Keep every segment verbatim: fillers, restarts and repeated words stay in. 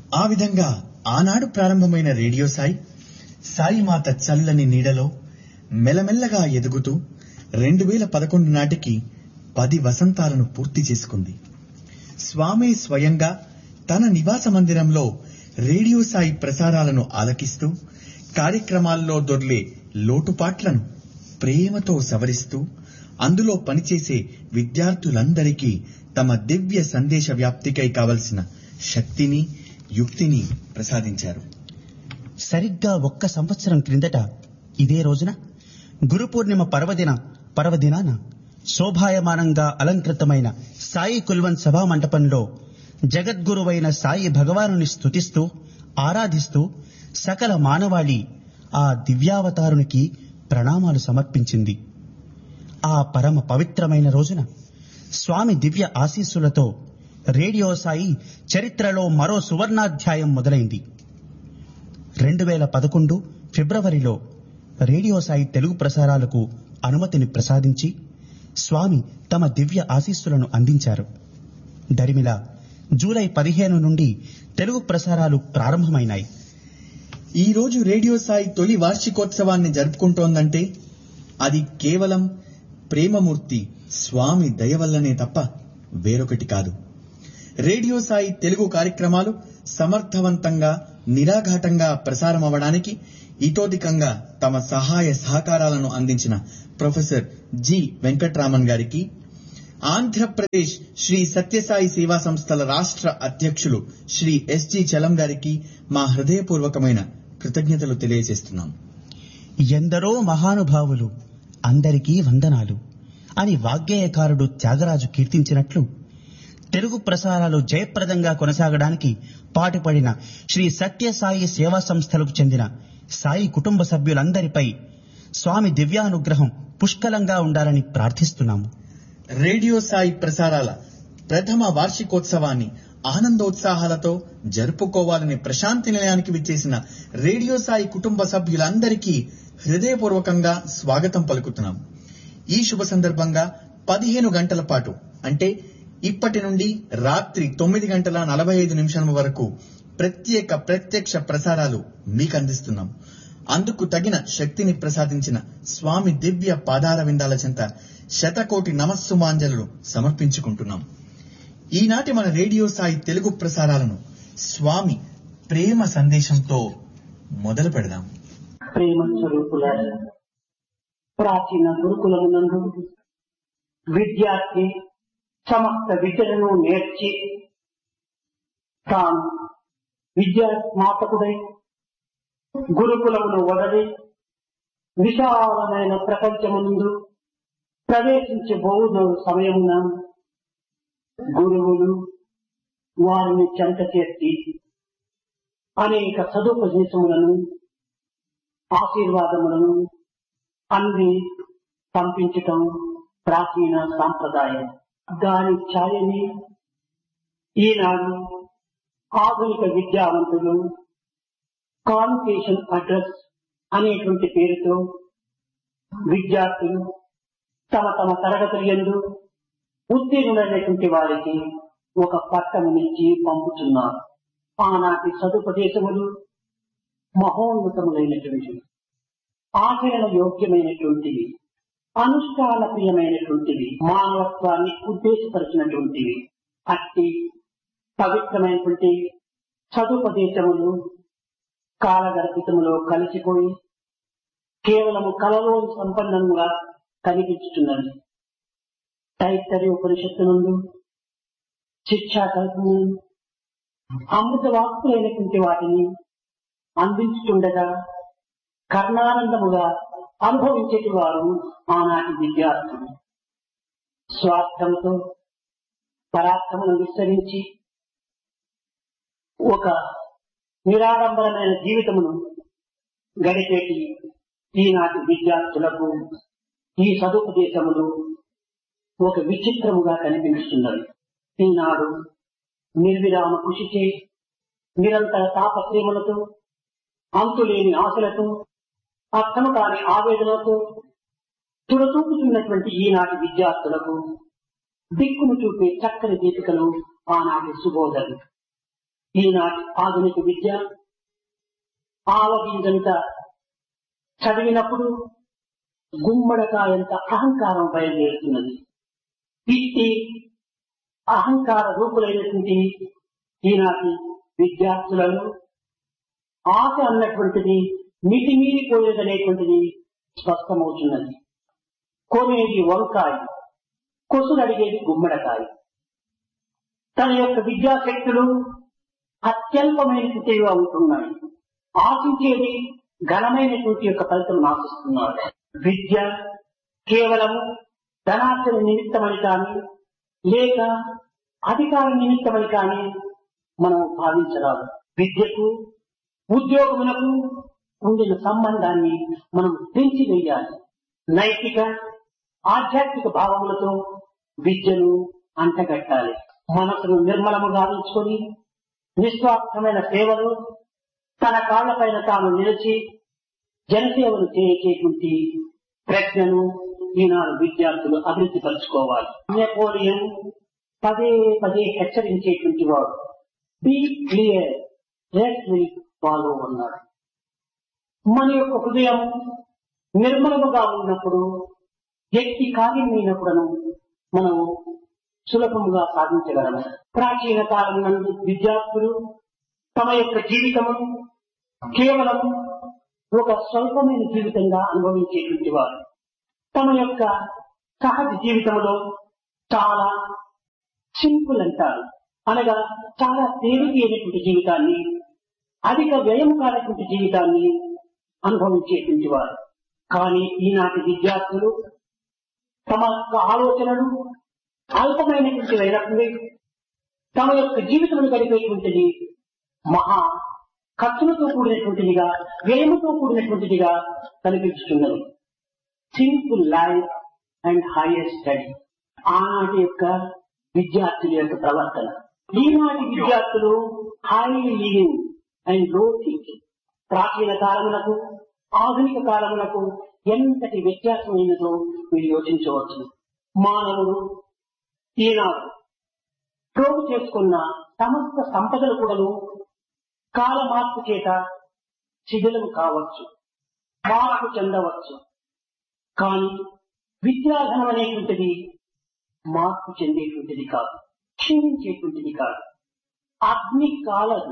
ఆ విధంగా ఆనాడు ప్రారంభమైన రేడియో సాయి సాయిమాత చల్లని నీడలో మెల్లమెల్లగా ఎదుగుతూ రెండు వేల పదకొండు నాటికి పది వసంతాలను పూర్తి చేసుకుంది. స్వామి స్వయంగా తన నివాస మందిరంలో రేడియో సాయి ప్రసారాలను ఆలకిస్తూ కార్యక్రమాల్లో దొర్లే లోటుపాట్లను ప్రేమతో సవరిస్తూ అందులో పనిచేసే విద్యార్థులందరికీ తమ దివ్య సందేశ వ్యాప్తికై కావలసిన శక్తిని యుక్తిని ప్రసాదించారు. సరిగ్గా ఒక్క సంవత్సరం క్రిందట ఇదే రోజున గురు పూర్ణిమ పర్వదిన పర్వదినాన శోభాయమానంగా అలంకృతమైన సాయి కుల్వన్ సభా మంటపంలో జగద్గురువైన సాయి భగవానుని స్తుతిస్తూ ఆరాధిస్తూ సకల మానవాళి ఆ దివ్యావతారునికి ప్రణామాలు సమర్పించింది. ఆ పరమ పవిత్రమైన రోజున స్వామి దివ్య ఆశీస్సులతో రేడియో సాయి చరిత్రలో మరో సువర్ణాధ్యాయం మొదలైంది. రెండు వేల పదకొండు ఫిబ్రవరిలో రేడియో సాయి తెలుగు ప్రసారాలకు అనుమతిని ప్రసాదించి స్వామి తమ దివ్య ఆశీస్సులను అందించారు. దరిమిలా జూలై పదిహేను నుండి తెలుగు ప్రసారాలు ప్రారంభమైనాయి. ఈ రోజు రేడియో సాయి తొలి వార్షికోత్సవాన్ని జరుపుకుంటోందంటే అది కేవలం ప్రేమమూర్తి స్వామి దయ వల్లనే తప్ప వేరొకటి కాదు. రేడియో సాయి తెలుగు కార్యక్రమాలు సమర్థవంతంగా నిరాఘాటంగా ప్రసారమవడానికి ఇతోధికంగా తమ సహాయ సహకారాలను అందించిన ప్రొఫెసర్ జి వెంకట్రామన్ గారికి, ఆంధ్రప్రదేశ్ శ్రీ సత్యసాయి సేవా సంస్థల రాష్ట్ర అధ్యక్షులు శ్రీ ఎస్జి చలం గారికి మా హృదయపూర్వకమైన కృతజ్ఞతలు తెలియజేస్తున్నాం. ఎందరో మహానుభావులు అందరికీ వందనాలు అని వాగ్గేయకారుడు త్యాగరాజు కీర్తించినట్లు తెలుగు ప్రసారాలు జయప్రదంగా కొనసాగడానికి పాటుపడిన శ్రీ సత్యసాయి సేవా సంస్థలకు చెందిన సాయి కుటుంబ సభ్యులందరిపై స్వామి దివ్యానుగ్రహం పుష్కలంగా ఉండాలని ప్రార్థిస్తున్నాము. రేడియో సాయి ప్రసారాల ప్రథమ వార్షికోత్సవాన్ని ఆనందోత్సాహాలతో జరుపుకోవాలని ప్రశాంతి నిలయానికి విచ్చేసిన రేడియో సాయి కుటుంబ సభ్యులందరికీ హృదయపూర్వకంగా స్వాగతం పలుకుతున్నాం. ఈ శుభ సందర్భంగా పదిహేను గంటల పాటు అంటే ఇప్పటి నుండి రాత్రి తొమ్మిది గంటల నలభై ఐదు నిమిషాల వరకు ప్రత్యేక ప్రత్యక్ష ప్రసారాలు మీకు అందిస్తున్నాం. అందుకు తగిన శక్తిని ప్రసాదించిన స్వామి దివ్య పాదార విందాల చెంత శతకోటి నమస్సుమాంజలు సమర్పించుకుంటున్నాం. ఈనాటి మన రేడియో సాయి తెలుగు ప్రసారాలను స్వామి ప్రేమ సందేశంతో మొదలు పెడదాం. ప్రేమ స్వరూపులారా, ప్రాచీన గురుకులమునందు విద్యార్థి సమస్త విద్యలను నేర్చి తాను విద్యా స్నాతకుడై గురుకులమును వదలి విశాలమైన ప్రపంచమునందు ప్రవేశించబోదు సమయమున గురువులు వారిని చెంత చేసి అనేక సదుపదేశములను ఆశీర్వాదములను అంది పంపించటం ప్రాచీన సాంప్రదాయం. దాని ఛాయని ఈనాడు ఆధునిక విద్యావంతులు కాన్వకేషన్ అడ్రస్ అనేటువంటి పేరుతో విద్యార్థులు తమ తమ తరగతుల యందు ఉత్తీర్ణులైనటువంటి వారికి ఒక పట్టమునిచ్చి పంపుతున్నారు. ఆనాటి సదుపదేశములు మహోన్నతములైనటువంటివి, ఆచరణ యోగ్యమైనటువంటివి, అనుష్ఠాన ప్రియమైనటువంటివి, మానవత్వాన్ని ఉద్దేశపరిచినటువంటివి. అట్టి పవిత్రమైనటువంటి సదుపదేశములు కాలగర్భితములో కలిసిపోయి కేవలము కలలో సంపన్నంగా కనిపించుతున్నది. తైత్తరీయ ఉపనిషత్తు నుండి శిక్షా కల్పన అమృత వాక్కులైనటువంటి వాటిని అందించుతుండగా కర్ణానందముగా అనుభవించేటి వారు ఆనాటి విద్యార్థులు. స్వార్థంతో పరాక్రమను విస్తరించి ఒక నిరాడంబరమైన జీవితమును గడిపేటి ఈనాటి విద్యార్థులకు ఈ సదుపదేశములు ఒక విచిత్రముగా కనిపిస్తున్నది. ఈనాడు నిర్విరామ కృషిచే నిరంతర తాపత్రయములతో అంతులేని ఆశలతో అర్థము కాని ఆవేదనతో తుడతూపుతున్నటువంటి ఈనాటి విద్యార్థులకు దిక్కును చూపే చక్కని దీపికలు ఆనాటి సుబోధలు. ఈనాటి ఆధునిక విద్య ఆవగింజంత చదివినప్పుడు గుమ్మడకాయంత అహంకారం బయలుదేరుతున్నది. ఇట్టి అహంకార రూపులైనటువంటి ఈనాటి విద్యార్థులను ఆశ అన్నటువంటిది మితిమీరిపోయేదనేటువంటిది స్పష్టమవుతున్నది. కొనేది వంకాయ, కొసులు అడిగేది గుమ్మడకాయ. తన యొక్క విద్యాశక్తులు అత్యల్పమైనటువంటివిగా ఉంటున్నాయి. ఆశించేది ఘనమైనటువంటి యొక్క ఫలితం ఆశిస్తున్నారు. విద్య కేవలం ధనార్జన నిమిత్తమని కానీ లేక అధికార నిమిత్తమని కానీ మనం భావించరాదు. విద్యకు ఉద్యోగములకు ఉండిన సంబంధాన్ని మనం పెంచి వేయాలి. నైతిక ఆధ్యాత్మిక భావములతో విద్యను అంటగట్టాలి. మనసును నిర్మలముగా ఉంచుకొని నిస్వార్థమైన సేవలు తన కాళ్లపైన తాను నిలిచి జనసేవలు చేసేటువంటి ప్రజ్ఞను ఈనాడు విద్యార్థులు అభివృద్ధి పరచుకోవాలి. నెపోలియన్ పదే పదే హెచ్చరించేటువంటి వాడు be clear rest will follow అన్నాడు. మన యొక్క హృదయం నిర్మలముగా ఉన్నప్పుడు వ్యక్తి కార్యమైనప్పుడను మనం సులభముగా సాధించగలము. ప్రాచీన కాలం నందు విద్యార్థులు తమ యొక్క జీవితము కేవలం ఒక స్వల్పమైన జీవితంగా అనుభవించేటువంటి వారు. తమ యొక్క సహజ జీవితంలో చాలా సింపుల్ అంటారు, అనగా చాలా తేలికైనటువంటి జీవితాన్ని, అధిక వ్యయం కానటువంటి జీవితాన్ని అనుభవించేటువంటి వారు. కానీ ఈనాటి విద్యార్థులు తమ యొక్క ఆలోచనలు అల్పమైనటువంటి అయినప్పుడు తమ యొక్క జీవితమును గడిపేటువంటిది మహా ఖర్చులతో కూడినటువంటిదిగా, వ్యయముతో కూడినటువంటిదిగా కనిపిస్తున్నది. Simple life and higher study ఆనాటి యొక్క విద్యార్థుల యొక్క ప్రవర్తన. ఈనాటి విద్యార్థులు హై లివింగ్ అండ్ లో థింకింగ్. ప్రాచీన కాలములకు ఆధునిక కాలములకు ఎంతటి వ్యత్యాసమైనదో మీరు యోచించవచ్చు. మానవుడు ఈనాడు ప్రోగు చేసుకున్న సమస్త సంపదలు కూడాను కాల మార్పు చేత శిథిలం కావచ్చు, మార్పు చెందవచ్చు. కానీ విద్యాధనం అనేటువంటిది మార్పు చెందేటువంటిది కాదు, క్షీణించేటువంటిది కాదు. అగ్ని కాలదు,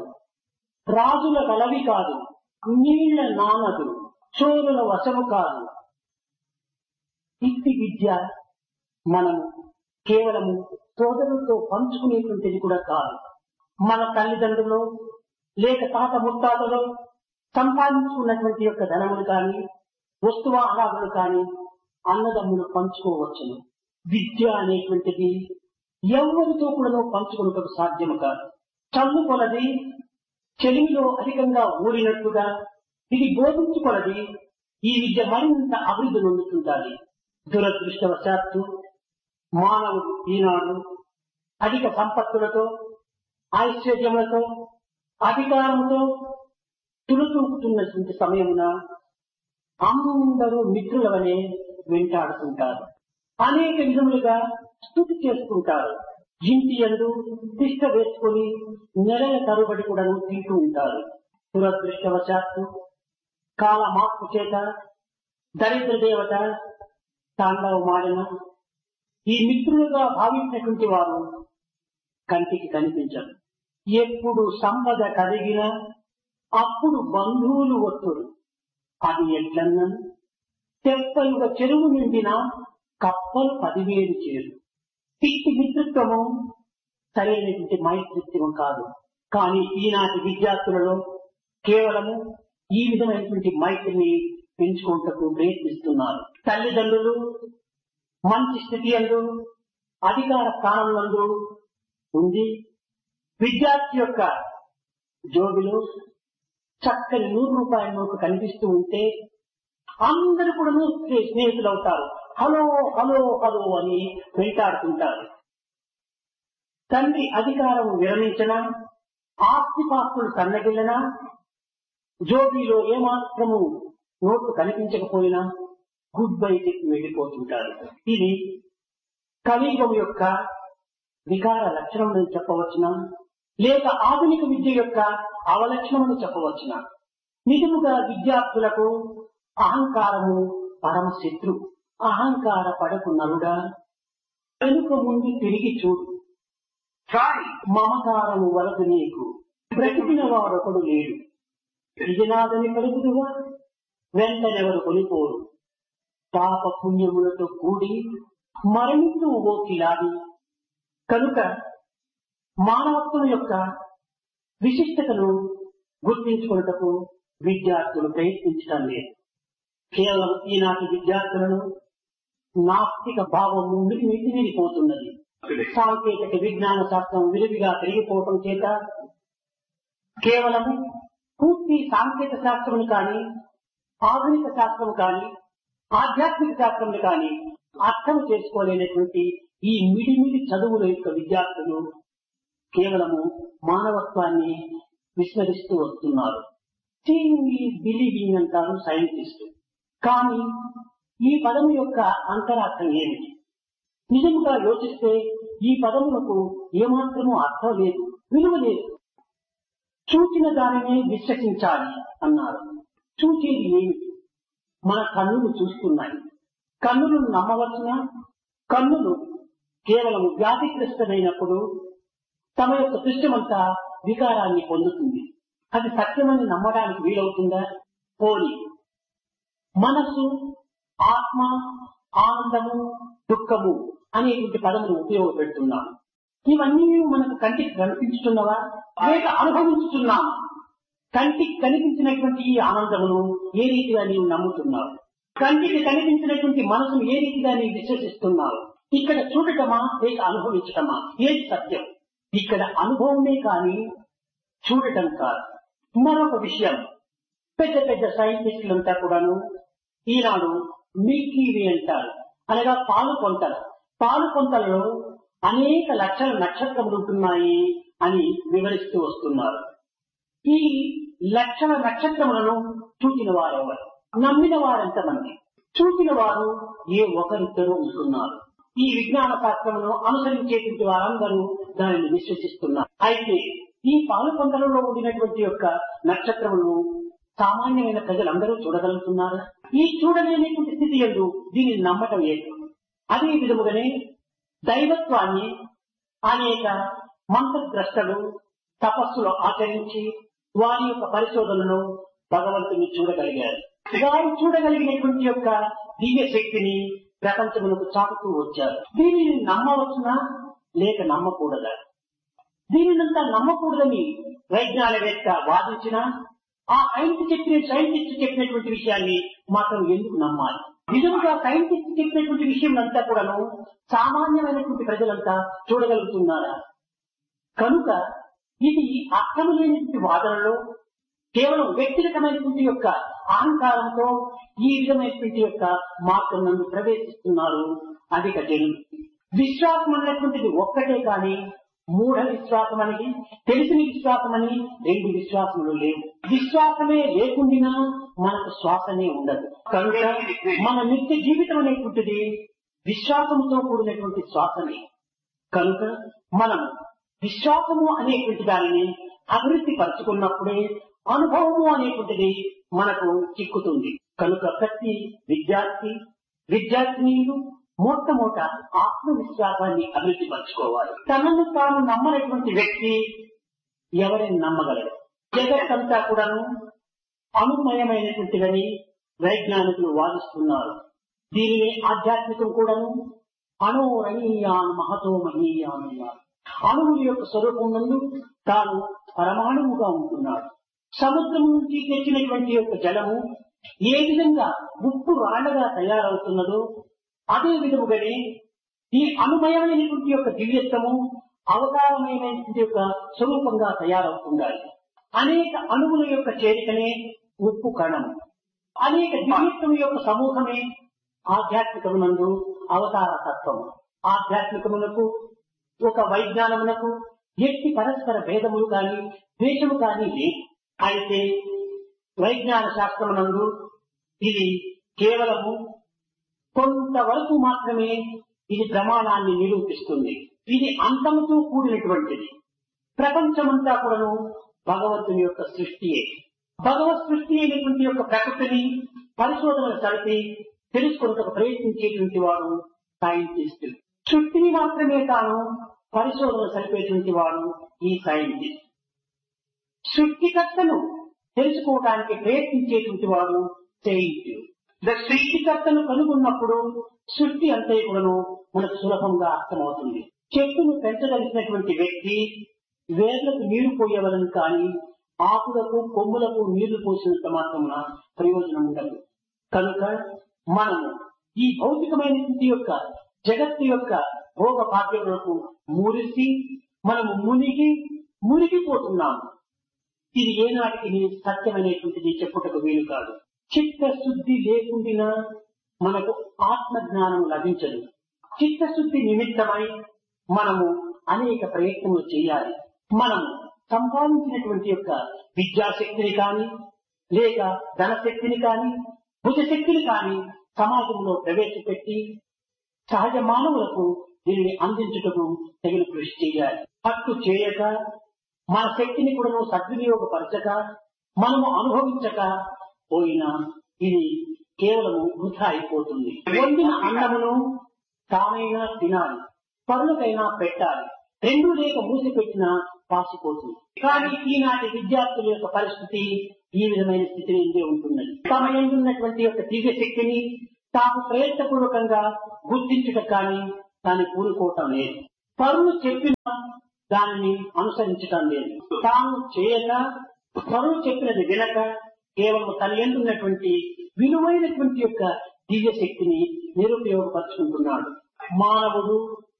రాజుల గలవి కాదు, నీళ్ల నానదు, చోరుల వశము కాదు. ఇట్టి విద్య మనము కేవలము సోదరులతో పంచుకునేటువంటిది కూడా కాదు. మన తల్లిదండ్రులు లేక తాత ముత్తాతలు సంపాదించుకున్నటువంటి యొక్క ధనములు కానీ వస్తువాహనాలు కానీ అన్నదమ్ములు పంచుకోవచ్చును. విద్య అనేటువంటిది ఎవరితో కూడా పంచుకున్నటకు సాధ్యము కాదు. చల్లు కొలది చెలిమిలో అధికంగా ఊరినట్టుగా ఇది బోధించుకొలది ఈ విద్య మరింత అభివృద్ధి పొందుతుంటాలి. దురదృష్టవశాత్తు మానవుడు ఈనాడు అధిక సంపత్తులతో, ఐశ్వర్యములతో, అధికారంతో తులుతూపుతున్నటువంటి సమయమున అందరూ మిత్రుల వలె వెంటాడుతుంటారు. అనేక విధములుగా స్తుతి చేసుకుంటారు. ఇంటి యందు తిష్ట వేసుకుని నెలల తరుబడి కూడా తింటూ ఉంటారు. దురదృష్టవశాత్తు కాల మార్పు చేత దరిద్ర దేవత తాండవమాడిన ఈ మిత్రులుగా భావించినటువంటి వారు కంటికి కనిపించరు. ఎప్పుడు సంపద కలిగినా అప్పుడు బంధువులు వస్తురు. అది ఎట్లన్నా తెప్పలుగా చెరువు నిండిన కప్పలు పదివేలు చేరు. ఇట్టి మిత్రత్వము సరైనటువంటి మైత్రిత్వం కాదు. కానీ ఈనాటి విద్యార్థులలో కేవలము ఈ విధమైనటువంటి మైత్రిని పెంచుకుంటూ ప్రయత్నిస్తున్నారు. తల్లిదండ్రులు మంచి స్థితి యందు, అధికార స్థానం నందు ఉంది విద్యార్థి యొక్క జోబిలో చక్కని నూరు రూపాయల నోటు కనిపిస్తూ ఉంటే అందరూ కూడా స్నేహితులు అవుతారు. హలో హలో హలో అని వెంటాడుతుంటారు. తండ్రి అధికారం విరమించినా, ఆస్తిపాస్తులు సన్నగిల్లినా, జోబీలో ఏమాత్రము నోట్లు కనిపించకపోయినా గుడ్ బై చెప్పి వెళ్ళిపోతుంటారు. ఇది కలియుగం యొక్క వికార లక్షణం అని చెప్పవచ్చునా? లేక ఆధునిక విద్య యొక్క అవలక్షణము చెప్పవచ్చునా? నిజముగా విద్యార్థులకు అహంకారము పరమ శత్రు. అహంకార పడకు నరుడా, వెనుక ముందు తిరిగి చూడు. మమకారము వలదు నీకు, బ్రతికిన వాడొకడు లేడు. ఇది నాదని పలుకుదువా, వెంటనెవరు కొనిపోరు. పాప పుణ్యములతో కూడి మరణించు ఓ కిలాడి. కనుక మానవత్వం యొక్క విశిష్టతను గుర్తించుకున్నటకు విద్యార్థులు ప్రయత్నించడం లేదు. కేవలం ఈనాటి విద్యార్థులను నాస్తిక భావము మితిమీరిపోతున్నది. సాంకేతిక విజ్ఞాన శాస్త్రం విరివిగా పెరిగిపోవటం చేత కేవలము పూర్తి సాంకేతిక శాస్త్రం కానీ, ఆధునిక శాస్త్రం కానీ, ఆధ్యాత్మిక శాస్త్రం కానీ అర్థం చేసుకోలేనటువంటి ఈ మిడిమిడి చదువుల యొక్క విద్యార్థులు కేవలము మానవత్వాన్ని విస్మరిస్తూ వస్తున్నారు. సీయింగ్ ఈజ్ బిలీవింగ్ అంటారు సైంటిస్ట్. కానీ ఈ పదం యొక్క అంతరార్థం ఏమిటి? నిజంగా యోచిస్తే ఈ పదములకు ఏమాత్రమూ అర్థం లేదు, విలువ లేదు. చూచిన దానినే విశ్వసించాలి అన్నారు. చూచేది ఏమిటి? మన కన్నులు చూస్తున్నాయి. కన్నులను నమ్మవచ్చునా? కన్నులు కేవలం వ్యాధిగ్రస్తమైనప్పుడు తమ యొక్క దృశ్యమంతా వికారాన్ని పొందుతుంది. అది సత్యమని నమ్మడానికి వీలవుతుందా? పోలి మనసు, ఆత్మ, ఆనందము, దుఃఖము అనేటువంటి పదములు ఉపయోగపెడుతున్నాము. ఇవన్నీ మనకు కంటికి కనిపించుతున్నవా లేక అనుభవించుతున్నాము? కంటికి కనిపించినటువంటి ఈ ఆనందమును ఏ రీతిగా నీవు నమ్ముతున్నావు? కంటికి కనిపించినటువంటి మనసును ఏ రీతిగా నీవు విశ్వసిస్తున్నావు? ఇక్కడ చూడటమా లేక అనుభవించటమా? ఏది సత్యం? ఇక్కడ అనుభవమే కానీ చూడటం కాదు. మరొక విషయం, పెద్ద పెద్ద సైంటిస్టులంతా కూడాను ఈనాడు మిల్కీ వే అంటారు, అనగా పాలు కొంతల పాలు కొంతలలో అనేక లక్షల నక్షత్రములు ఉంటున్నాయి అని వివరిస్తూ వస్తున్నారు. ఈ లక్షల నక్షత్రములను చూచిన వారెవరు? నమ్మిన వారెంతమంది? చూసిన వారు ఏ ఒకరిద్దరు ఉంటున్నారు. ఈ విజ్ఞాన శాస్త్రమును అనుసరించేటువంటి వారందరూ దానిని విశ్వసిస్తున్నారు. అయితే ఈ పాలు కొంతలలో ఉండినటువంటి యొక్క నక్షత్రములను సామాన్యమైన ప్రజలందరూ చూడగలుగుతున్నారు. ఈ చూడలేనటువంటి స్థితి యందు దీనిని నమ్మటం లేదు. అదే విధముగానే దైవత్వాన్ని అనేక మంత్రద్రష్టలు తపస్సులు ఆచరించి వారి యొక్క పరిశోధనను భగవంతుని చూడగలిగారు. వారు చూడగలిగినటువంటి యొక్క దివ్య శక్తిని ప్రపంచములకు చాటుతూ వచ్చారు. దీనిని నమ్మవచ్చునా లేక నమ్మకూడదా? దీనినంతా నమ్మకూడదని వైజ్ఞానికవేత్త వాదించినా ఆ సైంటిస్ట్ చెప్పిన సైంటిస్ట్ చెప్పినటువంటి విషయాన్ని మాత్రం ఎందుకు నమ్మాలి? నిజంగా సైంటిస్ట్ చెప్పినటువంటి విషయం అంతా కూడాను సామాన్యమైనటువంటి ప్రజలంతా చూడగలుగుతున్నారా? కనుక ఇది అర్థం లేనటువంటి వాదనలో కేవలం వ్యక్తిగతమైనటువంటి యొక్క అహంకారంతో ఈ విధమైనటువంటి యొక్క మార్గం నందు ప్రవేశిస్తున్నారు అధిక జనులు. విశ్వాసం అనేటువంటిది ఒక్కటే కానీ మూఢ విశ్వాసం అని, తెలిసిన విశ్వాసం అని రెండు విశ్వాసములు లేవు. విశ్వాసమే లేకుండా మనకు శ్వాసనే ఉండదు. కనుక మన నిత్య జీవితం అనేటువంటిది విశ్వాసంతో కూడినటువంటి శ్వాసమే. కనుక మనం విశ్వాసము అనేటువంటి దానిని అభివృద్ధి పరుచుకున్నప్పుడే అనుభవము అనేటువంటిది మనకు చిక్కుతుంది. కనుక ప్రతి విద్యార్థి విద్యార్థినీలు మొట్టమొదట ఆత్మవిశ్వాసాన్ని అభివృద్ధి పరచుకోవాలి. తనను తాను నమ్మనటువంటి వ్యక్తి ఎవరిని నమ్మగలడు? జగత్తంతా కూడాను అనుమయమైనటువంటిదని వైజ్ఞానికులు వాదిస్తున్నారు. దీనిని ఆధ్యాత్మికం కూడాను అణోరణీయాన్ మహతో మహీయాన్. అణువుల యొక్క స్వరూపం నందు తాను పరమాణువుగా ఉంటున్నాడు. సముద్రం నుంచి తెచ్చినటువంటి యొక్క జలము ఏ విధంగా ఉప్పు రాళ్లగా తయారవుతున్నదో అదే విధముగానే ఈ అనుమయమైనటువంటి యొక్క దివ్యత్వము అవతారమైనటువంటి యొక్క స్వరూపంగా తయారవుతుండాలి. అనేక అణువుల యొక్క చేరికనే ఉప్పు కణము. అనేక దివ్యత్వం యొక్క సమూహమే ఆధ్యాత్మికమునందు అవతార తత్వము. ఆధ్యాత్మికమునకు ఒక వైజ్ఞానమునకు ఎట్టి పరస్పర భేదములు కానీ ద్వేషము కానీ లేదు. అయితే వైజ్ఞాన శాస్త్రమునందు ఇది కేవలము కొంతవరకు మాత్రమే ఇది ప్రమాణాన్ని నిరూపిస్తుంది. ఇది అంతముతో కూడినటువంటిది. ప్రపంచమంతా కూడాను భగవంతుని యొక్క సృష్టియే. భగవత్ సృష్టి అయినటువంటి యొక్క ప్రకృతిని పరిశోధనలు జరిపి తెలుసుకున్నకు ప్రయత్నించేటువంటి వాడు సైంటిస్ట్. సృష్టిని మాత్రమే తాను పరిశోధన జరిపేటువంటి వాడు ఈ సైంటిస్ట్. సృష్టికర్తను తెలుసుకోవడానికి ప్రయత్నించేటువంటి వాడు సెయింట్. సృష్టికర్తను కనుగొన్నప్పుడు సృష్టి అంతే కూడాను మనకు సులభంగా అర్థమవుతుంది. చెట్టును పెంచగలిగినటువంటి వ్యక్తి వేర్లకు నీరు పోయవలను కానీ ఆకులకు కొమ్ములకు నీళ్లు పోసినంత మాత్రమున ప్రయోజనం ఉండదు. కనుక మనము ఈ భౌతికమైనటువంటి యొక్క జగత్తు యొక్క భోగ భాగ్యములకు మురిసి మనము మునిగి మునిగిపోతున్నాము. ఇది ఏనాటికి నీ సత్యమైనటువంటిది చెప్పుటకు వీలు కాదు. చిత్తశుద్ధి లేకుండా మనకు ఆత్మజ్ఞానం లభించదు. చిత్తశుద్ధి నిమిత్తమై మనము అనేక ప్రయత్నములు చేయాలి. మనము సంపాదించినటువంటి యొక్క విద్యాశక్తిని కానీ లేక ధనశక్తిని కానీ భుజశక్తిని కానీ సమాజంలో ప్రవేశపెట్టి సహజ మానవులకు దీనిని అందించుటకు తగిన కృషి చేయాలి. అట్టు చేయక మన శక్తిని కూడా సద్వినియోగపరచక మనము అనుభవించక పోయినా ఇది కేవలము వృధా అయిపోతుంది. వండిన అన్నమును తానైనా తినాలి, పరులకైనా పెట్టాలి. రెండు లేక మూసి పెట్టినా పాసిపోతుంది. కానీ ఈనాటి విద్యార్థుల యొక్క పరిస్థితి ఈ విధమైన స్థితిని ఇందే ఉంటున్నది. తమ ఎందున్నటువంటి యొక్క దివ్య శక్తిని తాము ప్రయత్నపూర్వకంగా గుర్తించుట కానీ దాన్ని కూరుకోవటం లేదు. పరులు చెప్పిన దానిని అనుసరించటం లేదు. తాను చేయక పరులు చెప్పినది వినక కేవలం తన ఎందున్నటువంటి విలువైనటువంటి యొక్క దివ్య శక్తిని నిరుపయోగపరుచుకుంటున్నాడు. మానవుడు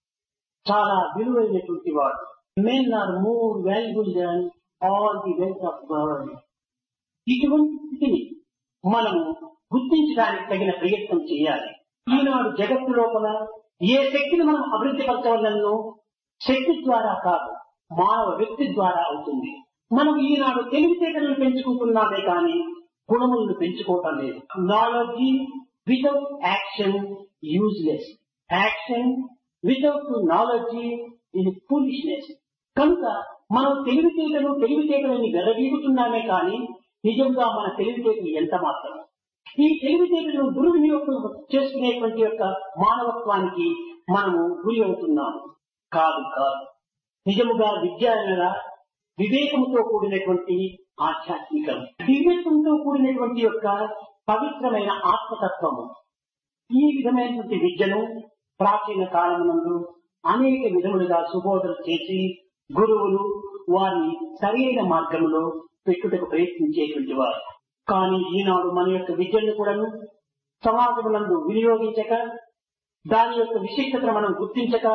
చాలా విలువైనటువంటి వాడు. Men are more valuable than all the wealth of God. ఇటువంటి స్థితిని మనము గుర్తించడానికి తగిన ప్రయత్నం చేయాలి. ఈనాడు జగత్తు లోపల ఏ శక్తిని మనం అభివృద్ధి పరచవలనో శక్తి ద్వారా కాదు, మానవ వ్యక్తి ద్వారా అవుతుంది. మనం ఈనాడు తెలివితేటలను పెంచుకుంటున్నామే కానీ గుణములను పెంచుకోవటం లేదు. Knowledge without action useless, action without knowledge ఇది ఫూలిష్నెస్. కనుక మనం తెలివితేటలు తెలివితేటలని వెరవీగుతున్నామే కానీ నిజంగా మన తెలివితేటలు ఎంత మాత్రం. ఈ తెలివితేటలను దుర్వినియోగం చేసుకునేటువంటి యొక్క మానవత్వానికి మనము గురి అవుతున్నాము. కాదు కాదు నిజముగా విద్య అనగా వివేకముతో కూడినటువంటి ఆధ్యాత్మికం, దివ్యత్వంతో కూడినటువంటి యొక్క పవిత్రమైన ఆత్మతత్వము. ఈ విధమైనటువంటి విద్యను ప్రాచీన కాలమునందు అనేక విధములుగా సుబోధన చేసి గురువులు వారిని సరైన మార్గంలో పెట్టుటకు ప్రయత్నించేటువంటి వారు. కానీ ఈనాడు మన యొక్క విద్యను కూడాను సమాజమునందు వినియోగించక దాని యొక్క విశిష్టతను మనం గుర్తించక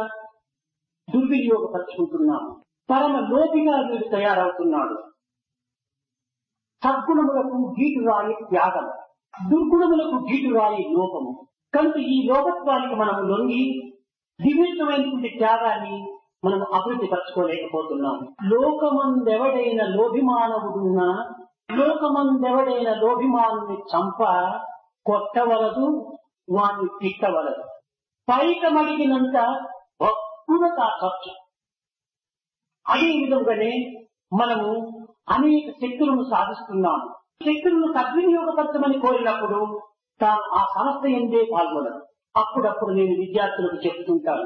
దుర్వినియోగపరుచుకుంటున్నాము. పరమ లోపిగా వీడు తయారవుతున్నాడు. సద్గుణములకు గీటురాయి త్యాగం, దుర్గుణములకు గీటురాయి లోపము. కనుక ఈ లోపత్వానికి మనం లొంగి దివ్యమైనటువంటి త్యాగాన్ని మనం అభివృద్ధి పరచుకోలేకపోతున్నాము. లోకమందెవడైన లోభిమానవుడున్నా లోకమందెవడైన లోభిమానుని చంప కొట్టవలదు, వాణ్ణి తిట్టవలదు. పైకమడిగినంత భక్తుల ఖర్చు. అదే విధంగానే మనము అనేక శక్తులను సాధిస్తున్నాము. శక్తులను సద్వినియోగపరచమని కోరినప్పుడు తాను ఆ సంస్థ ఎందే పాల్గొనదు. అప్పుడప్పుడు నేను విద్యార్థులకు చెప్తుంటాను,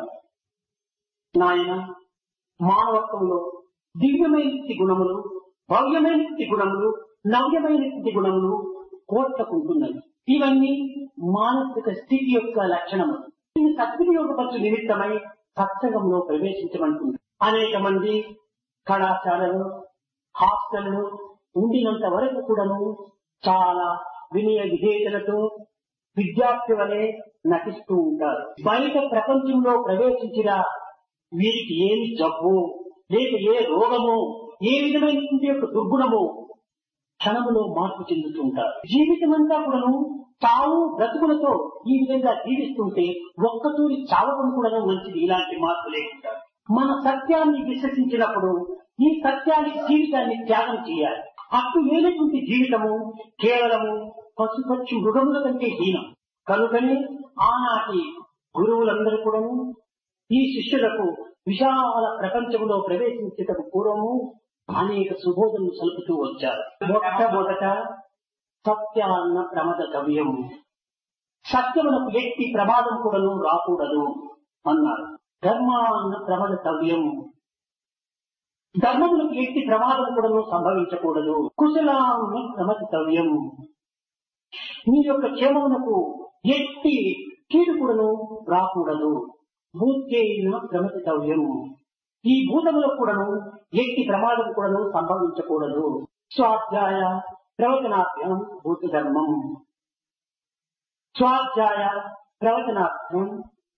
నాయన మానవత్వంలో దివ్యమైన గుణములు, భవ్యమైన గుణములు, నవ్యమైన గుణములు కోట్లకుంటున్నాయి. ఇవన్నీ మానసిక స్థితి యొక్క లక్షణము. దీన్ని సద్వినియోగపరచు నిమిత్తమై సత్సంగంలో ప్రవేశించమంటుంది. అనేక మంది కళాశాలలు హాస్టళ్లు ఉండినంత వరకు కూడాను చాలా వినయ విధేయతలతో విద్యార్థి వలె నటిస్తూ ఉంటారు. బయట ప్రపంచంలో ప్రవేశించిన వీరికి ఏమి జబ్బు లేక ఏ రోగమో ఏ విధమైనటువంటి యొక్క దుర్గుణమో క్షణములో మార్పు చెందుతూ ఉంటారు. జీవితం అంతా కూడాను తాను బ్రతుకులతో ఈ విధంగా జీవిస్తుంటే ఒక్కతూరి చావడం కూడా మంచిది. ఇలాంటి మార్పు లేకుండా మన సత్యాన్ని విశ్వసించినప్పుడు ఈ సత్యానికి జీవితాన్ని త్యాగం చేయాలి. అట్టు లేనటువంటి జీవితము కేవలము పశుపక్షి మృగముల కంటే హీనం. కనుకనే ఆనాటి గురువులందరూ కూడా ఈ శిష్యులకు విశాల ప్రపంచంలో ప్రవేశించేటకు పూర్వము అనేక సుబోధనలు సలుపుతూ వచ్చారు. మొట్టమొదట సత్యాన్న ప్రమద కవ్యం, సత్యమునకు ఎట్టి ప్రమాదం కూడాను రాకూడదు అన్నారు. ధర్మాన్న ప్రమద కవ్యం, ధర్మములకు ఎట్టి ప్రమాదం కూడాను సంభవించకూడదు. కుశలాన్న ప్రమదితవ్యం, మీ యొక్క క్షేమమునకు ఎట్టి కీడు కూడాను రాకూడదు. భూత్యైన ప్రమదితవ్యం, ఈ భూతములకు కూడాను ఎట్టి ప్రమాదం కూడాను సంభవించకూడదు. స్వాధ్యాయ ప్రవచనార్థం భూత ధర్మం, స్వాధ్యాయ ప్రవచనార్థం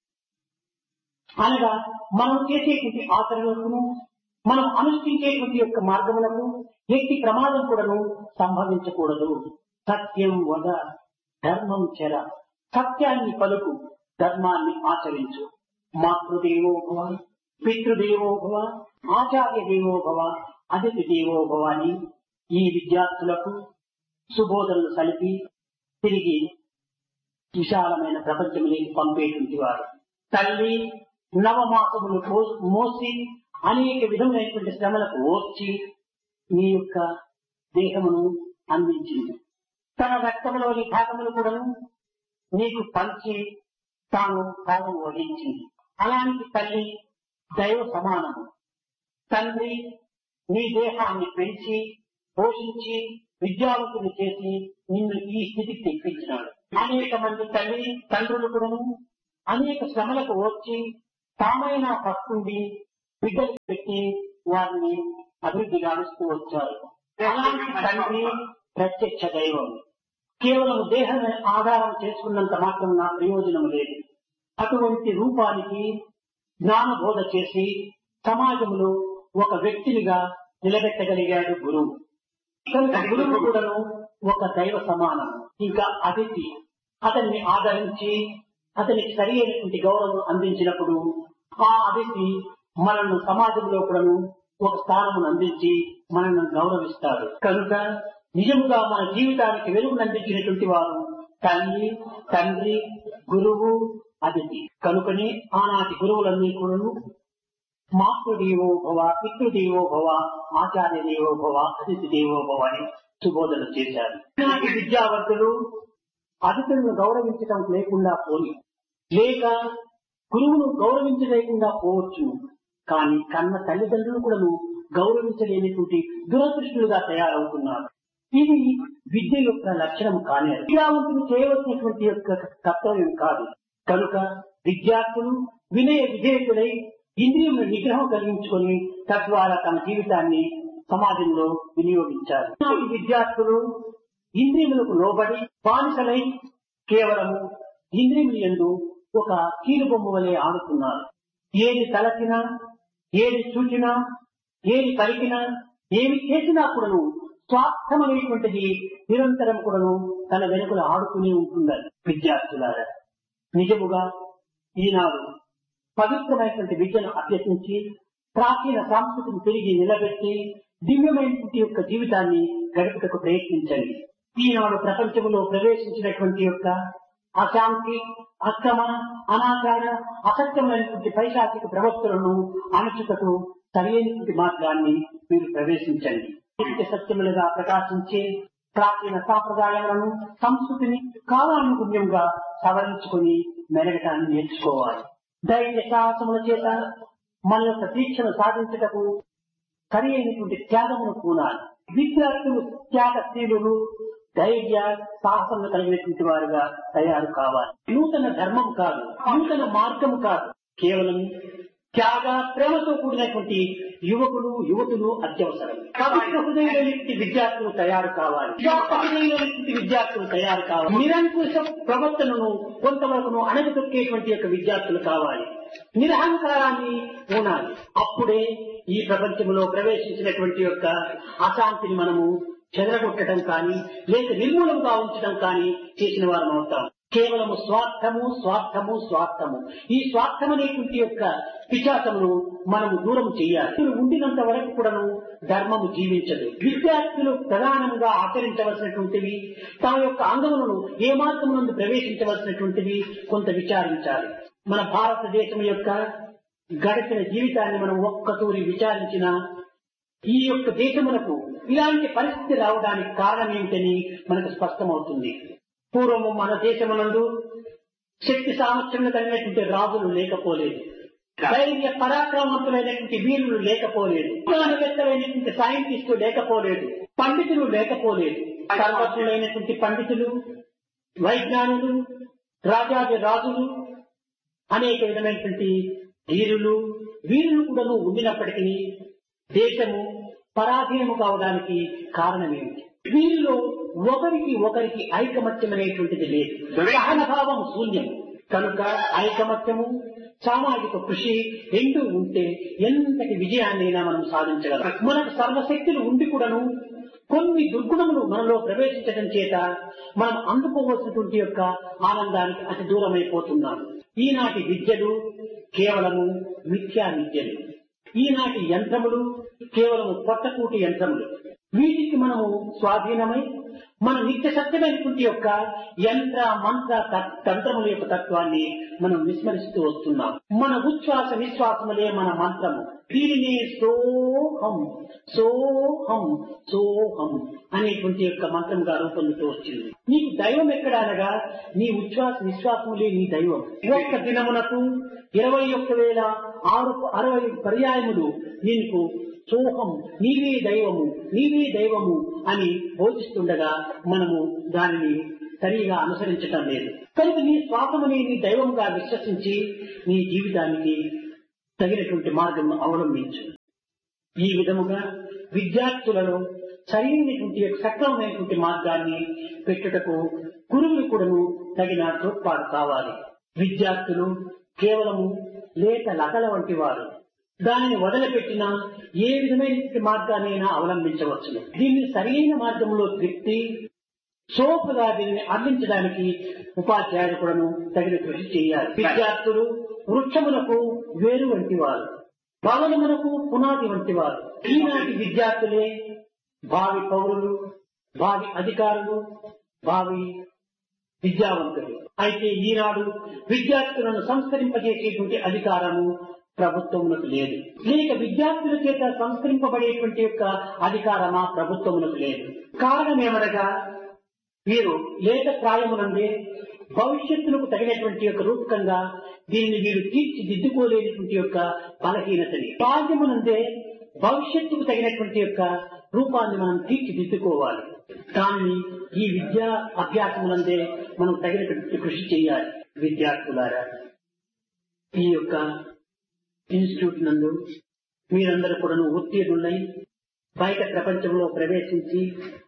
అనగా మనం చేసేటువంటి ఆచరణలకు, మనం అనుష్ఠించేటువంటి యొక్క మార్గములకు ఎట్టి ప్రమాదం కూడాను సంభవించకూడదు. సత్యం వద ధర్మం చెర, సత్యాన్ని పలుకు, ధర్మాన్ని ఆచరించు. మాతృదేవో భవ, పితృదేవో భవ, ఆచార్య దేవో భవ, అతిథి దేవో భవ అని ఈ విద్యార్థులకు సుబోధనలు సలిపి తిరిగి విశాలమైన ప్రపంచంలోకి పంపేటువంటి వారు. తల్లి నవమాసములు మోసి అనేక విధములైనటువంటి శ్రమలకు ఓర్చి మీ యొక్క దేహమును అందించింది. తన రక్తంలోని భాగములు కూడా నీకు పంచి తాను భాగం వహించింది. అలాంటి తల్లి దైవ సమానము. తండ్రి నీ దేహాన్ని పెంచి పోషించి విద్యావంతులు చేసి నిన్ను ఈ స్థితికి తెప్పించినాడు. అనేక మంది తల్లి తండ్రులు కూడా అనేక శ్రమలకు వచ్చి తామైనా పస్తుండి బిడ్డలు పెట్టి వారిని అభివృద్ధి గావిస్తూ వచ్చారు. అలాంటి తండ్రి ప్రత్యక్ష దైవం. కేవలం దేహాన్ని ఆధారం చేసుకున్నంత మాత్రం నా ప్రయోజనం లేదు. అటువంటి రూపానికి జ్ఞానబోధ చేసి సమాజంలో ఒక వ్యక్తినిగా నిలబెట్టగలిగాడు గురువు. గురువు కూడాను ఒక దైవ సమానం. ఇంకా అతిథి అతన్ని ఆదరించి అతనికి సరి అయినటువంటి గౌరవం అందించినప్పుడు ఆ అతిథి మనల్ని సమాజంలో కూడాను ఒక స్థానమును అందించి మనల్ని గౌరవిస్తాడు. కనుక నిజముగా మన జీవితానికి వెలుగును అందించినటువంటి వారు తల్లి, తండ్రి, గురువు, అతిథి. కనుకనే ఆనాటి గురువులన్నీ కూడాను మాతృదేవో భవ, పితృదేవో భవ, ఆచార్య దేవో భవ, అతిథి దేవో భవ అని సుబోధన చేశారు. ఈనాటి విద్యావంతులు అతిథులను గౌరవించడం లేకుండా పోని, లేక గురువును గౌరవించలేకుండా పోవచ్చు. కానీ కన్న తల్లిదండ్రులు కూడా గౌరవించలేనటువంటి దురదృష్టులుగా తయారవుతున్నారు. ఇది విద్య యొక్క లక్షణం కానీ విద్యావంతులు చేయవలసినటువంటి యొక్క కర్తవ్యం కాదు. కనుక విద్యార్థులు వినయ విధేయకులై ఇంద్రియముల నిగ్రహం కలిగించుకొని తద్వారా తమ జీవితాన్ని సమాజంలో వినియోగించారు. ఈ విద్యార్థులు ఇంద్రియములకు లోబడి బానిసలై కేవలము ఇంద్రియములు యందు ఒక కీలుబొమ్మ వలె ఆడుతున్నారు. ఏది తలచినా, ఏది చూచినా, ఏది పలికినా, ఏమి చేసినా కూడాను స్వార్థమనేటువంటిది నిరంతరం కూడాను తన వెనుకలు ఆడుతూనే ఉంటున్నారు. విద్యార్థులారా, నిజముగా ఈనాడు పవిత్రమైనటువంటి విద్యను అభ్యసించి ప్రాచీన సంస్కృతిని తిరిగి నిలబెట్టి దివ్యమైనటువంటి యొక్క జీవితాన్ని గడుపుటకు ప్రయత్నించండి. ఈనాడు ప్రపంచంలో ప్రవేశించినటువంటి యొక్క అశాంతి, అక్రమ, అనాచార, అసత్యమైనటువంటి పైశాచిక ప్రవక్తలను అణచుటకు సరైనటువంటి మార్గాన్ని మీరు ప్రవేశించండి. నిత్య సత్యములుగా ప్రకాశించే ప్రాచీన సాంప్రదాయాలను, సంస్కృతిని కాలానుగుణ్యంగా సవరించుకుని మెరగటాన్ని నేర్చుకోవాలి. ధైర్య సాహసముల చేత మన యొక్క దీక్షను సాధించటకు సరి అయినటువంటి త్యాగమును పూనాలి. విద్యార్థులు త్యాగశీలులు, ధైర్య సాహసములు కలిగినటువంటి వారుగా తయారు కావాలి. నూతన ధర్మం కాదు, నూతన మార్గం కాదు, కేవలం త్యాగ ప్రేమతో కూడినటువంటి యువకులు, యువతులు అత్యవసరం. పవిత్ర హృదయమైనటువంటి విద్యార్థులు తయారు కావాలి. హృదయమైనటువంటి విద్యార్థులు తయారు కావాలి. నిరంకుశ ప్రవర్తనను కొంతవరకు అణగతొక్కేటువంటి యొక్క విద్యార్థులు కావాలి. నిరహంకారాన్ని ఉండాలి. అప్పుడే ఈ ప్రపంచంలో ప్రవేశించినటువంటి యొక్క అశాంతిని మనము చెదరగొట్టడం కానీ లేక నిర్మూలంగా ఉంచడం కానీ చేసిన వారం అవుతాం. కేవలము స్వార్థము, స్వార్థము, స్వార్థము. ఈ స్వార్థం అనేటువంటి యొక్క పిశాచమును మనము దూరం చేయాలి. ఉండినంత వరకు కూడాను ధర్మము జీవించదు. విద్యార్థులు ప్రధానంగా ఆచరించవలసినటువంటివి, తమ యొక్క అంగములను ఏ మార్గమునందు ప్రవేశించవలసినటువంటివి కొంత విచారించాలి. మన భారతదేశం యొక్క గడిచిన జీవితాన్ని మనం ఒక్కతూరి విచారించిన ఈ యొక్క దేశములకు ఇలాంటి పరిస్థితి రావడానికి కారణం ఏమిటని మనకు స్పష్టమవుతుంది. పూర్వము మన దేశమునందు శక్తి సామర్థ్యంలో కలిగినటువంటి రాజులు లేకపోలేదు, ధైర్య పరాక్రమవంతులైనటువంటి వీరులు లేకపోలేదు, విజ్ఞానవేత్తలైనటువంటి సైంటిస్టులు లేకపోలేదు, పండితులు లేకపోలేదు. సర్వజ్ఞులైనటువంటి పండితులు, వైజ్ఞానులు, రాజాది రాజులు, అనేక విధమైనటువంటి ధీరులు వీరులు కూడా ఉండినప్పటికీ దేశము పరాధీనము కావడానికి కారణమేమిటి? వీరిలో ఒకరికి ఒకరికి ఐకమత్యం అనేటువంటిది లేదు, సహనభావం శూన్యం. కనుక ఐకమత్యము, సామాజిక కృషి రెండు ఉంటే ఎంతటి విజయాన్నైనా మనం సాధించగలం. మనకు సర్వశక్తులు ఉండి కూడాను కొన్ని దుర్గుణములు మనలో ప్రవేశించడం చేత మనం అందుకోవలసినటువంటి యొక్క ఆనందానికి అతి దూరమైపోతున్నాం. ఈనాటి విద్యలు కేవలము మిథ్యా విద్యలు, ఈనాటి యంత్రములు కేవలము పొట్టకూటి యంత్రములు. వీటికి మనము స్వాధీనమై మన నిత్య సత్యమైనటువంటి యొక్క యంత్ర మంత్ర తంత్రముల యొక్క తత్వాన్ని మనం విస్మరిస్తూ వస్తున్నాం. మన ఉచ్ఛ్వాస విశ్వాసములే మన మంత్రము. దీనినే సోహం సోహం సోహం అనేటువంటి యొక్క మంత్రంగా రూపొందుతూ వచ్చింది. నీకు దైవం ఎక్కడ అనగా నీ ఉచ్ఛ్వాస విశ్వాసములే నీ దైవం. ఒక్క దినమునకు ఇరవై ఒక్క వేల ఆరు అరవై పర్యాయములు నీకు సోహం నీవే దైవము నీవే దైవము అని బోధిస్తుండగా మనము దానిని సరిగా అనుసరించటం లేదు. కనుక నీ శ్వాసముని నీ దైవంగా విశ్వసించి నీ జీవితానికి తగినటువంటి మార్గం అవలంబించు. ఈ విధముగా విద్యార్థులలో సరైనటువంటి సక్రమమైనటువంటి మార్గాన్ని పెట్టుటకు గురువులు కూడాను తగిన తోడ్పాటు కావాలి. విద్యార్థులు కేవలము లేత లతల వంటి వారు. దానిని వదిలిపెట్టిన ఏ విధమైన మార్గాన్నైనా అవలంబించవచ్చును. దీన్ని సరైన మార్గంలో త్రిప్తి సోపుగా దీనిని అందించడానికి ఉపాధ్యాయులు కూడాను తగిన కృషి చేయాలి. విద్యార్థులు వృక్షములకు వేరు వంటి వారు, భవనములకు పునాది వంటి వారు. ఈనాటి విద్యార్థులే భావి పౌరులు, భావి అధికారులు, భావి విద్యావంతులు. అయితే ఈనాడు విద్యార్థులను సంస్కరింపజేసేటువంటి అధికారము ప్రభుత్వమునకు లేదు, లేక విద్యార్థుల చేత సంస్కరింపబడేటువంటి యొక్క అధికారమా ప్రభుత్వమునకు లేదు. కారణం ఏమనగా వీరు లేత ప్రాయమునందే భవిష్యత్తులకు తగినటువంటి యొక్క రూపకంగా దీనిని వీరు తీర్చిదిద్దుకోలేనటువంటి యొక్క బలహీనతని, బాల్యమునందే భవిష్యత్తుకు తగినటువంటి యొక్క రూపాన్ని మనం తీర్చిదిద్దుకోవాలి. దాన్ని ఈ విద్యా అభ్యాసమునందే మనం తగినటువంటి కృషి చేయాలి. విద్యార్థులారా, ఈ యొక్క ఇన్స్టిట్యూట్ నందు మీరందరూ కూడా ఉత్తీర్ణులై బయట ప్రపంచంలో ప్రవేశించి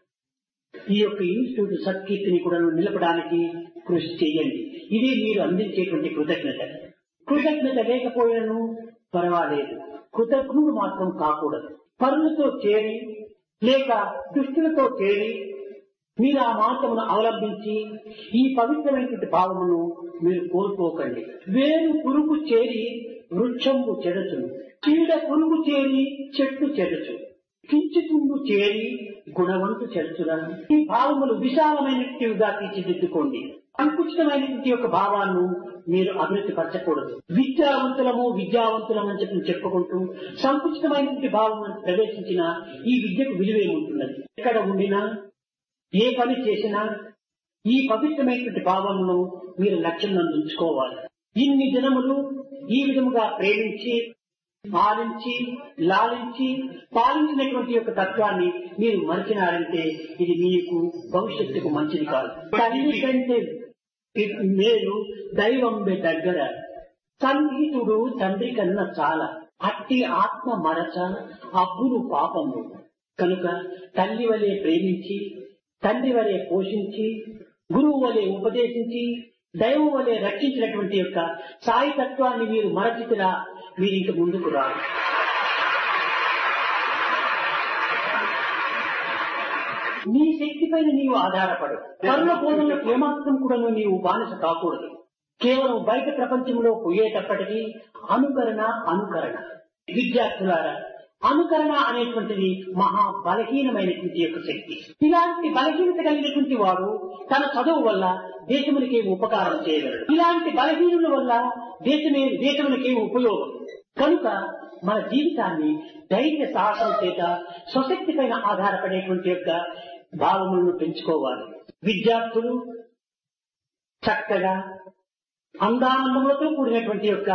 ఈ యొక్క ఇన్స్టిట్యూట్ సత్కీర్తిని కూడా నిలపడానికి కృషి చేయండి. ఇది మీరు అందించేటువంటి కృతజ్ఞత. కృతజ్ఞత లేకపోయినను పర్వాలేదు, కృతజ్ఞుడు మాత్రం కాకూడదు. పరులతో చేరి లేక దుష్టులతో చేరి మీరు ఆ మార్గమును అవలంబించి ఈ పవిత్రమైనటువంటి భావమును మీరు కోల్పోకండి. వేరు పురుగు చేరి వృక్షంబు చెరచును, చీడ పురుగు చేరి చెట్టు చెరచు, కించుతుండు చేరి గుణవంతు చెరచురా. ఈ భావములు విశాలమైనట్టుగా తీర్చిదిద్దుకోండి. సంకుచితమైనటువంటి యొక్క భావాన్ని మీరు అభివృద్ధి పరచకూడదు. విద్యావంతులము విద్యావంతులము అని చెప్పి చెప్పుకుంటూ సంకుచితమైనటువంటి భావం ప్రవేశించిన ఈ విద్యకు విలువేముంటున్నది? ఎక్కడ ఉండినా ఏ పని చేసినా ఈ పవిత్రమైనటువంటి భావమును మీరు లక్ష్యంలో ఉంచుకోవాలి. ఇన్ని దినములు ఈ విధముగా ప్రేమించి పాలించి లాలించి పాలించినటువంటి యొక్క తత్వాన్ని మీరు మరిచినారంటే ఇది మీకు భవిష్యత్తుకు మంచిది కాదు. తల్లి కంటే మేలు దైవం దగ్గర, సన్నిహితుడు తండ్రి కన్నా చాలా, అట్టి ఆత్మ మరచ అబ్బును పాపము. కనుక తల్లి వలె ప్రేమించి, తండ్రి వలె పోషించి, గురువు వలె ఉపదేశించి, దైవం వలె రక్షించినటువంటి యొక్క సాయి తత్వాన్ని మీరు మరచితిరా, మీరు ఇంక ముందుకు రారు. నీ శక్తి పైన నీవు ఆధారపడు. కర్మ బోధనలకు ఏమాత్రం కూడా నీవు బానిస కాకూడదు. కేవలం బయట ప్రపంచంలో పోయేటప్పటికీ అనుకరణ అనుకరణ. విద్యార్థులారా, అనుకరణ అనేటువంటిది మహా బలహీనమైనటువంటి యొక్క శక్తి. ఇలాంటి బలహీనత కలిగినటువంటి వాడు తన చదువు వల్ల దేశమునికి ఉపకారం చేయగలడు. ఇలాంటి బలహీనుల వల్ల దేశమే దేశమునికి ఉపయోగం. కనుక మన జీవితాన్ని ధైర్య సాహసం చేత స్వశక్తి పైన ఆధారపడేటువంటి యొక్క భావములను పెంచుకోవాలి. విద్యార్థులు చక్కగా అందానందములతో కూడినటువంటి యొక్క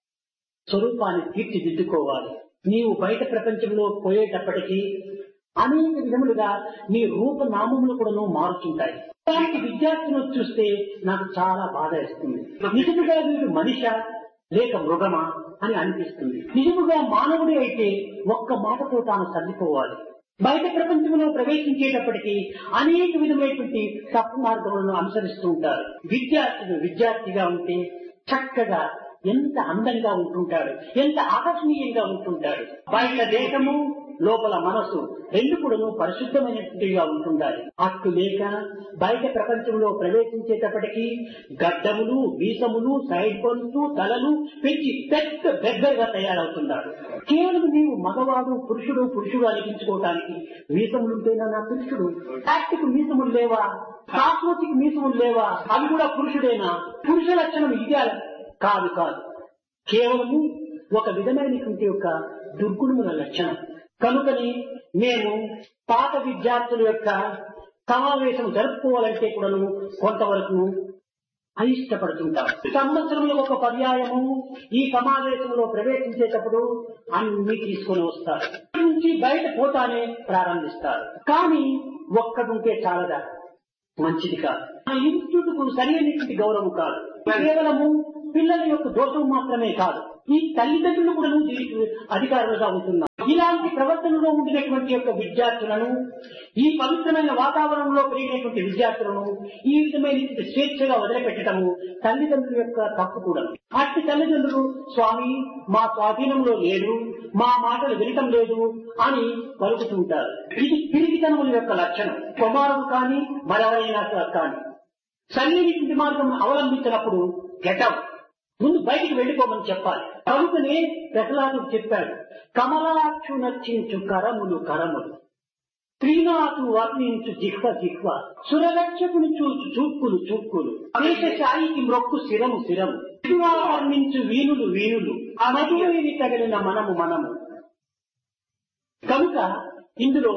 స్వరూపాన్ని తీర్చిదిద్దుకోవాలి. నీవు బయట ప్రపంచంలో పోయేటప్పటికీ అనేక విధములుగా నీ రూపనామములు కూడా మారుతుంటాయి. అలాంటి విద్యార్థులను చూస్తే నాకు చాలా బాధ వేస్తుంది. నిజముగా వీడు మనిషా లేక మృగమా అని అనిపిస్తుంది. నిజముగా మానవుడే అయితే ఒక్క మాటతో తాను సర్దుకోవాలి. బయట ప్రపంచంలో ప్రవేశించేటప్పటికీ అనేక విధమైనటువంటి తప్పు మార్గములను అనుసరిస్తూ ఉంటారు. విద్యార్థులు విద్యార్థిగా ఉంటే చక్కగా ఎంత అందంగా ఉంటుంటాడు, ఎంత ఆకర్షణీయంగా ఉంటుంటాడు. బయట దేహము లోపల మనసు రెండు కూడాను పరిశుద్ధమైనట్టుగా ఉంటుండాలి. అట్టు లేక బయట ప్రపంచంలో ప్రవేశించేటప్పటికీ గడ్డములు, వీసములు, సైడ్ పనులు, తలలు పెంచి పెద్ద బెగ్గరగా తయారవుతున్నాడు. కేవలం నీవు మగవాడు పురుషుడు పురుషుడు అనిపించుకోవటానికి మీసములుంటేనా నా పురుషుడు? యాక్టిక్ మీసములు లేవా? కాస్మోటిక్ మీసములు లేవా? అవి కూడా పురుషుడేనా? పురుష లక్షణం ఇదే కాదు కాదు కేవలము ఒక విధమైనటువంటి యొక్క దుర్గుణముల లక్షణం. కనుకని మేము పాత విద్యార్థుల యొక్క సమావేశం జరుపుకోవాలంటే కూడాను కొంతవరకు అయిష్టపడుతుంటాం. సంవత్సరంలో ఒక పర్యాయము ఈ సమావేశంలో ప్రవేశించేటప్పుడు అన్ని తీసుకొని వస్తారు. నుంచి బయట పోతానే ప్రారంభిస్తారు. కానీ ఒక్కడుంటే చాలదా, మంచిది కాదు. ఆ ఇన్స్టిట్యూట్ కు సరైనటువంటి గౌరవం కాదు. కేవలము పిల్లల యొక్క దోషం మాత్రమే కాదు, ఈ తల్లిదండ్రులు కూడా దీనికి అధికారులుగా ఉంటున్నారు. ఇలాంటి ప్రవర్తనలో ఉండినటువంటి యొక్క విద్యార్థులను, ఈ పవిత్రమైన వాతావరణంలో పెరిగినటువంటి విద్యార్థులను ఈ విధమైన స్వేచ్ఛగా వదిలిపెట్టడము తల్లిదండ్రుల యొక్క తప్పు కూడా. అట్టి తల్లిదండ్రులు స్వామి మా స్వాధీనంలో లేదు, మా మాటలు వినటం లేదు అని పలుకుతుంటారు. ఇది పిరిగితనముల యొక్క లక్షణం. కుమారుడు కానీ మరెవరైనా కానీ సరైనటువంటి మార్గం అవలంబించినప్పుడు గెటప్ ముందు బయటికి వెళ్ళిపోమని చెప్పాలి. కనుకనే ప్రహ్లాదుడు చెప్పాడు, కమలాక్షు నర్చించు కరములు కరములు, శ్రీనాథు వర్ణించు జిహ్వ జిహ్వ, సురరక్షకుని చూచు చూక్కులు చూక్కులు, దేశశాయికి మ్రొక్కు శిరము శిరము, వర్ణించు వీణులు వీణులు, ఆ మధువేది తగిలిన మనము మనము. కనుక ఇందులో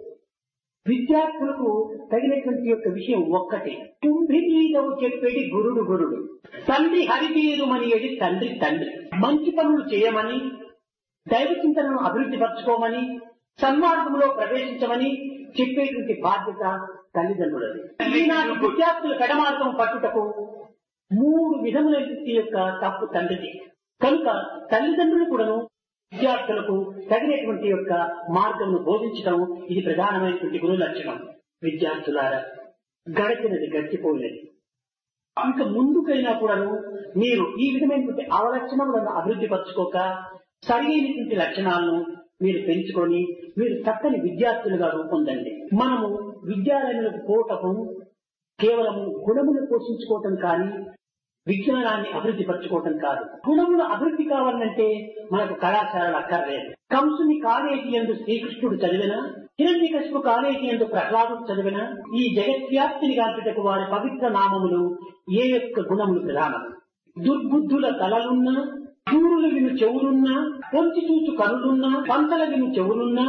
విద్యార్థులకు తగినటువంటి యొక్క విషయం ఒక్కటే. కుంభినీదవు చెప్పేది గురుడు గురుడు, తండ్రి హరితీరుమని ఏది తండ్రి తండ్రి. మంచి పనులు చేయమని, దైవ చింతనను అభివృద్ధి పరచుకోమని, సన్మార్గంలో ప్రవేశించమని చెప్పేటువంటి బాధ్యత తల్లిదండ్రులది. ఈనాటి విద్యార్థుల కడమార్గం పట్టుటకు మూడు విధములైన యొక్క తప్పు తండ్రిది. కనుక తల్లిదండ్రులు కూడాను విద్యార్థులకు తగినటువంటి యొక్క మార్గంను బోధించడం ఇది ప్రధానమైనటువంటి గురు లక్షణం. విద్యార్థులారా, గడిచినది గడిచిపోలేదు. ఇంకా ముందుకైనా కూడాను మీరు ఈ విధమైనటువంటి అవలక్షణములను అభివృద్ధి పరచుకోక సరైనటువంటి లక్షణాలను మీరు పెంచుకొని మీరు చక్కని విద్యార్థులుగా రూపొందండి. మనము విద్యాలయాలకు పోవటం కేవలము గుణములు పోషించుకోవటం కానీ విజ్ఞానాన్ని అభివృద్ధి పరచుకోవటం కాదు. గుణములు అభివృద్ధి కావాలంటే మనకు కళాశాలలు అక్కర్లేదు. కంసుని కాలేజీ యందు శ్రీకృష్ణుడు చదివిన, హిరణ్యకశిపు కాలేజీ యందు ప్రహ్లాదుడు చదివిన, ఈ జగత్వ్యాప్తిని గాంచుటకు వారి పవిత్ర నామములు ఏ యొక్క గుణములు ప్రధానం. దుర్బుద్ధుల తలలున్నా, చూరులు విను చెవులున్నా, పొంచి చూచు కనులున్నా, పంతల విను చెవులున్నా,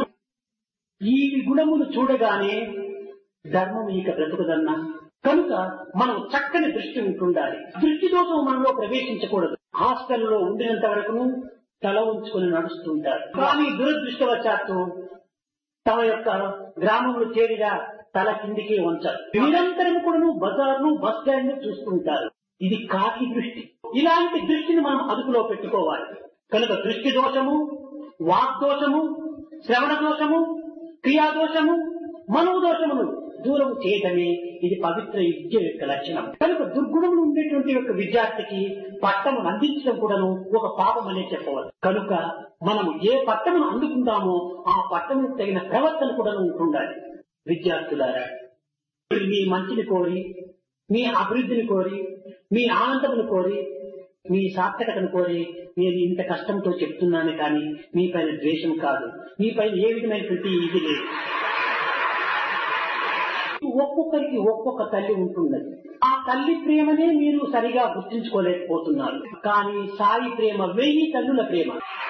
ఈ గుణములు చూడగానే ధర్మం ఇక బ్రతుకుదన్నా. కనుక మనం చక్కని దృష్టి ఉంటుండాలి. దృష్టి దోషం మనలో ప్రవేశించకూడదు. హాస్టల్లో ఉండినంత వరకు తల ఉంచుకొని నడుస్తుంటారు. కానీ దురదృష్టవశాత్తు తమ యొక్క గ్రామంలో చేరిగా తల కిందికి ఉంచారు. నిరంతరం కూడా బజార్లు బస్ స్టాండ్ చూస్తుంటారు. ఇది కాకి దృష్టి. ఇలాంటి దృష్టిని మనం అదుపులో పెట్టుకోవాలి. కనుక దృష్టి దోషము, వాగ్దోషము, శ్రవణ దోషము, క్రియాదోషము, మనోదోషములు దూరం చేయటమే ఇది పవిత్ర విద్య యొక్క లక్షణం. కనుక దుర్గుణములు ఉండేటువంటి యొక్క విద్యార్థికి పట్టమును అందించడం కూడాను ఒక పాపం అనే చెప్పవచ్చు. కనుక మనం ఏ పట్టమును అందుకుంటామో ఆ పట్టముకు తగిన ప్రవర్తన కూడా ఉంటుండాలి. విద్యార్థులారా, మీ మంచిని కోరి, మీ అభివృద్ధిని కోరి, మీ ఆనందమును కోరి, మీ సార్థకతను కోరి నేను ఇంత కష్టంతో చెప్తున్నాను కానీ మీ పైన ద్వేషం కాదు, మీ పైన ఏ విధమైనటువంటి ఇది లేదు. ఒక్కొక్కరికి ఒక్కొక్క తల్లి ఉంటున్నది. ఆ తల్లి ప్రేమనే మీరు సరిగా గుర్తించుకోలేకపోతున్నారు. కానీ సాయి ప్రేమ వెయ్యి తల్లుల ప్రేమ.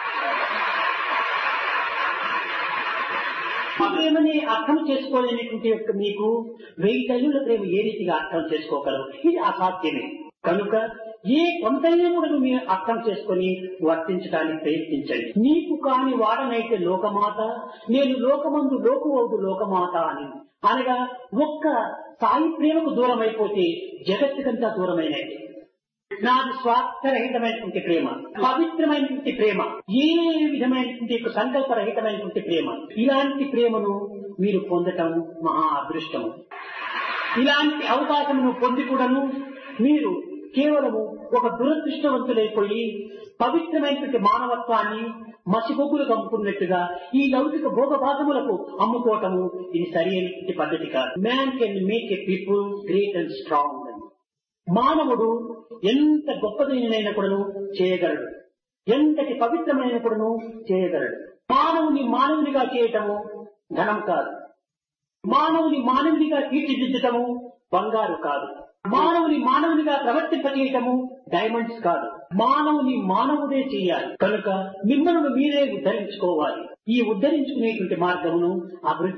ఆ ప్రేమని అర్థం చేసుకోలేనటువంటి యొక్క మీకు వెయ్యి తల్లుల ప్రేమ ఏ రీతిగా అర్థం చేసుకోగలరు? ఇది అసాధ్యమే. కనుక ఏ కొంతైనా కూడా మీరు అర్థం చేసుకుని వర్తించడానికి ప్రయత్నించండి. నీకు కాని వాడనైతే లోకమాత, నేను లోకమందు లోకువౌదు లోకమాత అని అనగా ఒక్క సాయి ప్రేమకు దూరం అయిపోతే జగత్తుకంతా దూరమైనది. నాది స్వార్థరహితమైనటువంటి ప్రేమ, పవిత్రమైనటువంటి ప్రేమ, ఏ విధమైనటువంటి సంకల్పరహితమైనటువంటి ప్రేమ. ఇలాంటి ప్రేమను మీరు పొందటం మహా అదృష్టము. ఇలాంటి అవకాశమును పొంది కూడాను మీరు కేవలము ఒక దురదృష్టవంతులైపోయి పవిత్రమైనటువంటి మానవత్వాన్ని మసిబొగ్గులు కమ్ముకున్నట్టుగా ఈ లౌకిక భోగభాగములకు అమ్ముకోవటము ఇది సరి అయినటువంటి పద్ధతి కాదు. Man can make a people great and strong. మానవుడు ఎంత గొప్పదైన కూడాను చేయగలడు, ఎంతటి పవిత్రమైన కూడాను చేయగలడు. మానవుని మానవునిగా చేయటము ధనం కాదు, మానవుని మానవునిగా తీర్చిదిద్దటము బంగారు కాదు, మానవుని మానవునిగా ప్రవర్తింపజేయటము డైమండ్స్ కాదు. మానవుని మానవుడే చేయాలి. కనుక మిమ్మల్ని మీరే ఉద్ధరించుకోవాలి. ఈ ఉద్ధరించుకునేటువంటి మార్గమును అభివృద్ధి